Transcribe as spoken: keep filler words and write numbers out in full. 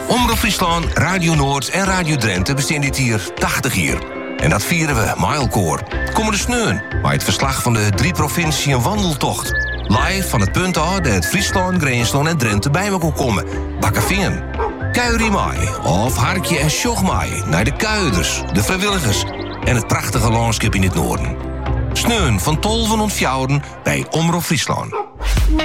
Omroep Friesland, Radio Noord en Radio Drenthe bestaan dit hier tachtig jaar. En dat vieren we Mijlkoor. Komen de sneun, maar het verslag van de drie provincie een wandeltocht. Live van het punt af dat Friesland, Greensland en Drenthe bij me kon komen. Bakkeveen. Kuirie mij, of harkje en sjog mij naar de kuiders, de vrijwilligers en het prachtige landschap in het noorden. Sneun van tolven en fjouwen bij Omroep Friesland.